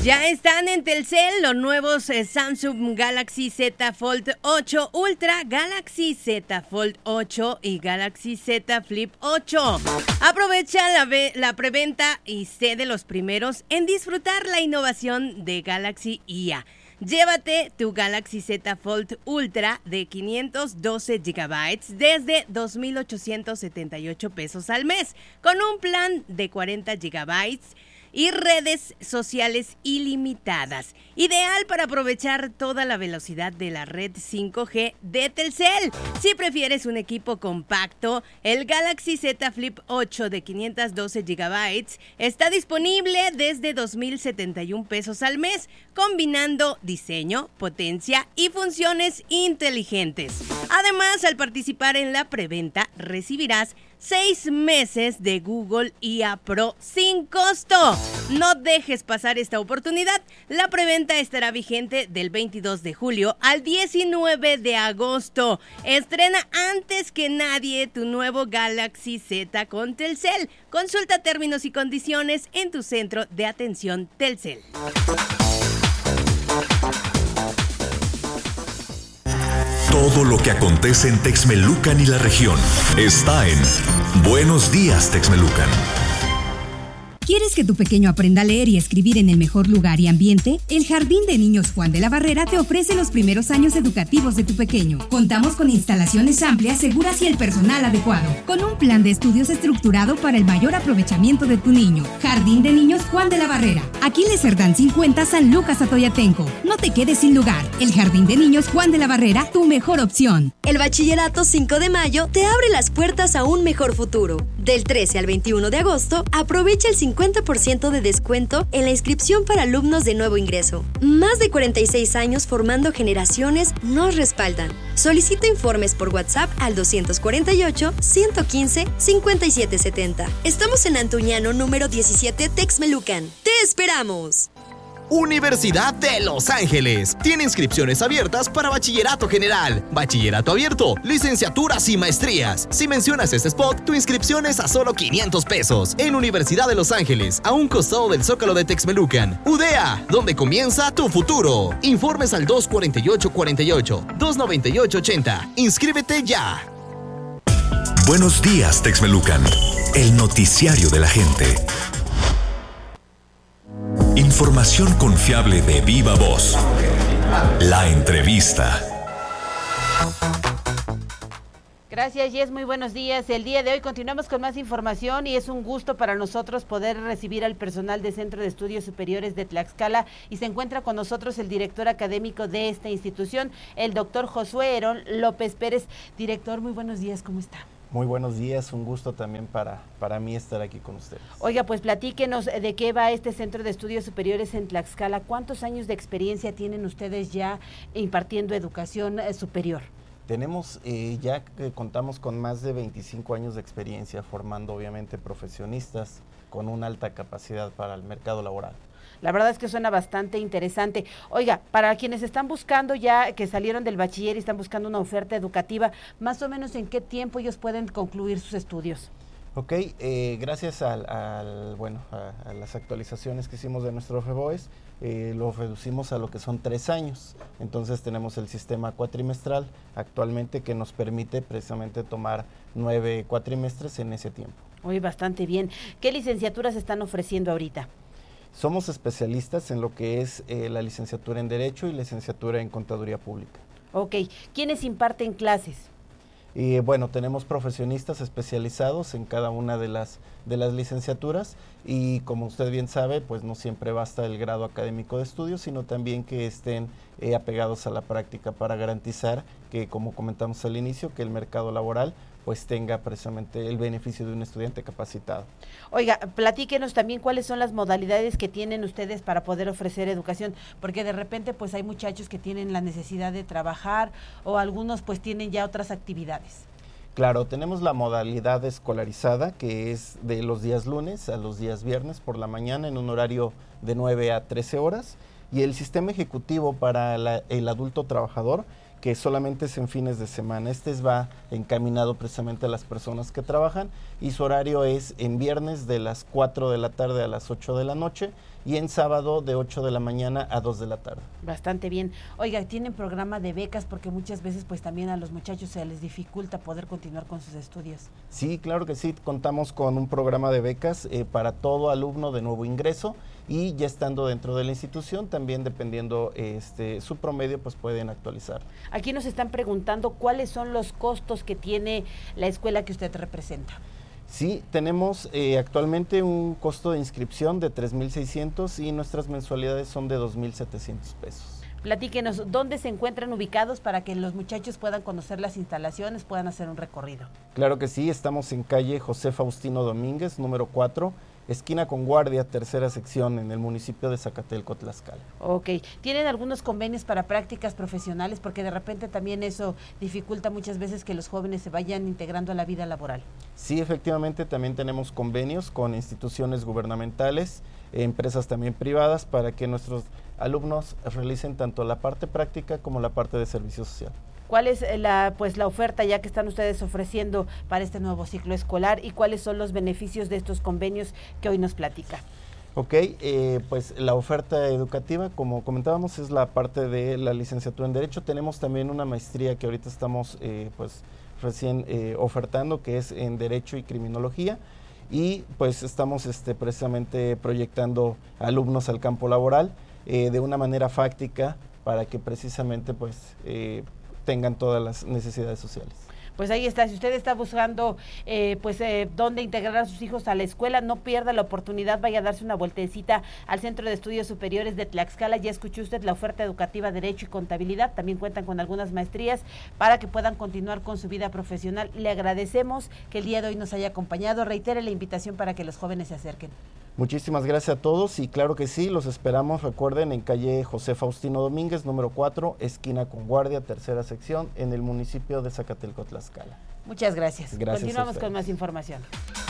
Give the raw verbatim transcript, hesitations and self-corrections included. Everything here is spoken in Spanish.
Ya están en Telcel los nuevos eh, Samsung Galaxy Z Fold ocho Ultra, Galaxy Z Fold ocho y Galaxy Z Flip ocho. Aprovecha la, ve- la preventa y sé de los primeros en disfrutar la innovación de Galaxy I A. Llévate tu Galaxy Z Fold Ultra de quinientos doce gigabytes desde dos mil ochocientos setenta y ocho pesos al mes, con un plan de cuarenta gigabytes y redes sociales ilimitadas. Ideal para aprovechar toda la velocidad de la red cinco G de Telcel. Si prefieres un equipo compacto, el Galaxy Z Flip ocho de quinientos doce gigabytes está disponible desde dos mil setenta y un pesos al mes, combinando diseño, potencia y funciones inteligentes. Además, al participar en la preventa, recibirás seis meses de Google I A Pro sin costo. No dejes pasar esta oportunidad. La preventa estará vigente del veintidós de julio al diecinueve de agosto. Estrena antes que nadie tu nuevo Galaxy Z con Telcel. Consulta términos y condiciones en tu centro de atención Telcel. Todo lo que acontece en Texmelucan y la región está en Buenos Días, Texmelucan. ¿Quieres que tu pequeño aprenda a leer y escribir en el mejor lugar y ambiente? El Jardín de Niños Juan de la Barrera te ofrece los primeros años educativos de tu pequeño. Contamos con instalaciones amplias, seguras y el personal adecuado, con un plan de estudios estructurado para el mayor aprovechamiento de tu niño. Jardín de Niños Juan de la Barrera, Aquiles Cerdán cincuenta, San Lucas Atoyatenco. No te quedes sin lugar. El Jardín de Niños Juan de la Barrera, tu mejor opción. El Bachillerato cinco de mayo te abre las puertas a un mejor futuro. Del trece al veintiuno de agosto, aprovecha el cincuenta por ciento de descuento en la inscripción para alumnos de nuevo ingreso. Más de cuarenta y seis años formando generaciones nos respaldan. Solicita informes por WhatsApp al doscientos cuarenta y ocho, ciento quince, cincuenta y siete setenta. Estamos en Antuñano número diecisiete, Texmelucan. ¡Te esperamos! Universidad de Los Ángeles tiene inscripciones abiertas para bachillerato general, bachillerato abierto, licenciaturas y maestrías. Si mencionas este spot, tu inscripción es a solo quinientos pesos. En Universidad de Los Ángeles, a un costado del Zócalo de Texmelucan. U D A, donde comienza tu futuro. Informes al dos cuarenta y ocho cuarenta y ocho, dos noventa y ocho ochenta. Inscríbete ya. Buenos días, Texmelucan. El noticiario de la gente. Información confiable de viva voz. La entrevista. Gracias, Jess. Muy buenos días. El día de hoy continuamos con más información y es un gusto para nosotros poder recibir al personal del Centro de Estudios Superiores de Tlaxcala y se encuentra con nosotros el director académico de esta institución, el doctor Josué Herón López Pérez. Director, muy buenos días. ¿Cómo está? Muy buenos días, un gusto también para, para mí estar aquí con ustedes. Oiga, pues platíquenos de qué va este Centro de Estudios Superiores en Tlaxcala. ¿Cuántos años de experiencia tienen ustedes ya impartiendo educación eh, superior? Tenemos, eh, ya que contamos con más de veinticinco años de experiencia formando obviamente profesionistas con una alta capacidad para el mercado laboral. La verdad es que suena bastante interesante. Oiga, para quienes están buscando ya, que salieron del bachiller y están buscando una oferta educativa, más o menos ¿en qué tiempo ellos pueden concluir sus estudios? Ok, eh, gracias al, al, bueno, a, a las actualizaciones que hicimos de nuestro FEBOES, eh, lo reducimos a lo que son tres años. Entonces tenemos el sistema cuatrimestral actualmente que nos permite precisamente tomar nueve cuatrimestres en ese tiempo. Oye, bastante bien. ¿Qué licenciaturas están ofreciendo ahorita? Somos especialistas en lo que es eh, la licenciatura en Derecho y licenciatura en Contaduría Pública. Ok, ¿quiénes imparten clases? Y bueno, tenemos profesionistas especializados en cada una de las, de las licenciaturas y como usted bien sabe, pues no siempre basta el grado académico de estudios, sino también que estén eh, apegados a la práctica para garantizar que, como comentamos al inicio, que el mercado laboral pues tenga precisamente el beneficio de un estudiante capacitado. Oiga, platíquenos también cuáles son las modalidades que tienen ustedes para poder ofrecer educación, porque de repente pues hay muchachos que tienen la necesidad de trabajar o algunos pues tienen ya otras actividades. Claro, tenemos la modalidad escolarizada que es de los días lunes a los días viernes por la mañana en un horario de nueve a trece horas y el sistema ejecutivo para la, el adulto trabajador que solamente es en fines de semana. Este es, va encaminado precisamente a las personas que trabajan y su horario es en viernes de las cuatro de la tarde a las ocho de la noche y en sábado de ocho de la mañana a dos de la tarde. Bastante bien. Oiga, ¿tienen programa de becas? Porque muchas veces pues también a los muchachos se les dificulta poder continuar con sus estudios. Sí, claro que sí, contamos con un programa de becas eh, para todo alumno de nuevo ingreso y ya estando dentro de la institución, también dependiendo este, su promedio, pues pueden actualizar. Aquí nos están preguntando cuáles son los costos que tiene la escuela que usted representa. Sí, tenemos eh, actualmente un costo de inscripción de tres mil seiscientos y nuestras mensualidades son de dos mil setecientos pesos. Platíquenos, ¿dónde se encuentran ubicados para que los muchachos puedan conocer las instalaciones, puedan hacer un recorrido? Claro que sí, estamos en calle José Faustino Domínguez, número cuatro, esquina con Guardia, tercera sección, en el municipio de Zacatelco, Tlaxcala. Ok, ¿tienen algunos convenios para prácticas profesionales? Porque de repente también eso dificulta muchas veces que los jóvenes se vayan integrando a la vida laboral. Sí, efectivamente, también tenemos convenios con instituciones gubernamentales, empresas también privadas, para que nuestros alumnos realicen tanto la parte práctica como la parte de servicio social. ¿Cuál es la, pues, la oferta ya que están ustedes ofreciendo para este nuevo ciclo escolar y cuáles son los beneficios de estos convenios que hoy nos platica? Ok, eh, pues la oferta educativa, como comentábamos, es la parte de la licenciatura en Derecho. Tenemos también una maestría que ahorita estamos eh, pues recién eh, ofertando, que es en Derecho y Criminología. Y pues estamos este, precisamente proyectando alumnos al campo laboral eh, de una manera fáctica para que precisamente pues eh, tengan todas las necesidades sociales. Pues ahí está, si usted está buscando eh, pues eh, dónde integrar a sus hijos a la escuela, no pierda la oportunidad, vaya a darse una vueltecita al Centro de Estudios Superiores de Tlaxcala. Ya escuchó usted la oferta educativa Derecho y Contabilidad, también cuentan con algunas maestrías para que puedan continuar con su vida profesional. Le agradecemos que el día de hoy nos haya acompañado, reitere la invitación para que los jóvenes se acerquen. Muchísimas gracias a todos y claro que sí, los esperamos, recuerden, en calle José Faustino Domínguez, número cuatro, esquina con Guardia, tercera sección, en el municipio de Zacatelco, Tlaxcala. Muchas gracias. Gracias. Continuamos con más información.